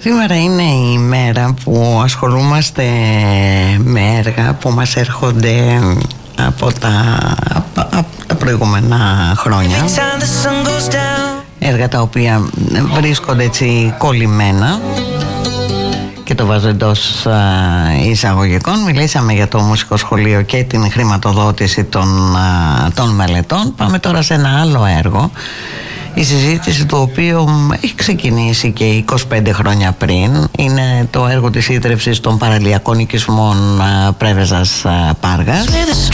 Σήμερα είναι η μέρα που ασχολούμαστε με έργα που μας έρχονται από τα προηγούμενα χρόνια. Έργα τα οποία βρίσκονται έτσι κολλημένα και το βάζω εντός εισαγωγικών. Μιλήσαμε για το μουσικό σχολείο και την χρηματοδότηση των μελετών. Πάμε τώρα σε ένα άλλο έργο, η συζήτηση του οποίου έχει ξεκινήσει και 25 χρόνια πριν. Είναι το έργο της ίδρυυσης των παραλιακών οικισμών Πρέβεζας Πάργας.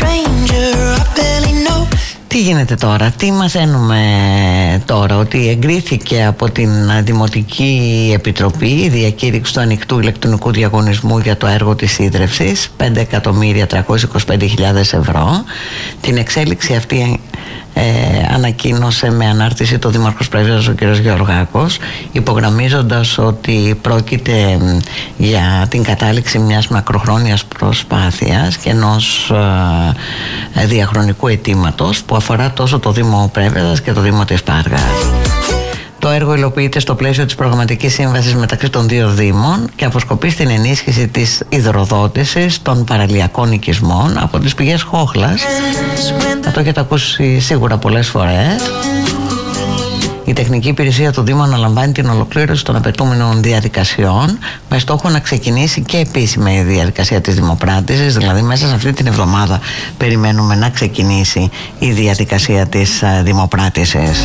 Τι γίνεται τώρα, τι μαθαίνουμε τώρα? Ότι εγκρίθηκε από την Δημοτική Επιτροπή η διακήρυξη του ανοιχτού ηλεκτρονικού διαγωνισμού για το έργο της ίδρυυσης, 5.325.000 ευρώ. Την εξέλιξη αυτή ανακοίνωσε με ανάρτηση το Δήμαρχος Πρέβεζας ο κ. Γεωργάκος, υπογραμμίζοντας ότι πρόκειται για την κατάληξη μιας μακροχρόνιας προσπάθειας και ενός διαχρονικού αιτήματος που αφορά τόσο το Δήμο Πρέβεζας και το Δήμο της Πάργας. Το έργο υλοποιείται στο πλαίσιο της προγραμματικής σύμβασης μεταξύ των δύο Δήμων και αποσκοπεί στην ενίσχυση της υδροδότησης των παραλιακών οικισμών από τις πηγές Χόχλας. Θα το έχετε ακούσει σίγουρα πολλές φορές. Η τεχνική υπηρεσία του Δήμου αναλαμβάνει την ολοκλήρωση των απαιτούμενων διαδικασιών με στόχο να ξεκινήσει και επίσημα η διαδικασία της δημοπράτησης, δηλαδή μέσα σε αυτή την εβδομάδα περιμένουμε να ξεκινήσει η διαδικασία της δημοπράτησης.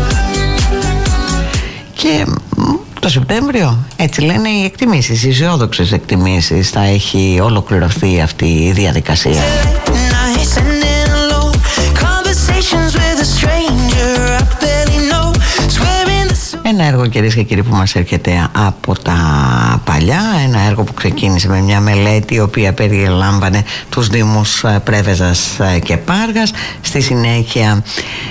Και το Σεπτέμβριο, έτσι λένε οι εκτιμήσεις, οι αισιόδοξες εκτιμήσεις, θα έχει ολοκληρωθεί αυτή η διαδικασία. Ένα έργο, κυρίες και κύριοι, που μας έρχεται από τα παλιά. Ένα έργο που ξεκίνησε με μια μελέτη η οποία περιλάμβανε τους Δήμους Πρέβεζας και Πάργας. Στη συνέχεια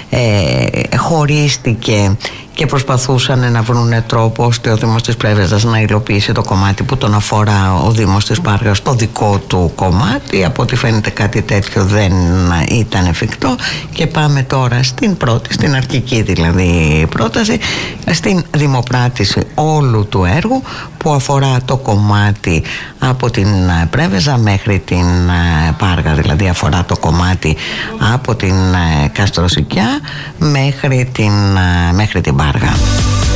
χωρίστηκε και προσπαθούσαν να βρουν τρόπο ώστε ο Δήμος της Πρέβεζας να υλοποιήσει το κομμάτι που τον αφορά ο Δήμος της Πάργας, το δικό του κομμάτι. Από ό,τι φαίνεται κάτι τέτοιο δεν ήταν εφικτό και πάμε τώρα στην πρώτη, στην αρχική δηλαδή πρόταση, στην δημοπράτηση όλου του έργου που αφορά το κομμάτι από την Πρέβεζα μέχρι την Πάργα, δηλαδή αφορά το κομμάτι από την Καστροσικιά μέχρι την Πάργα.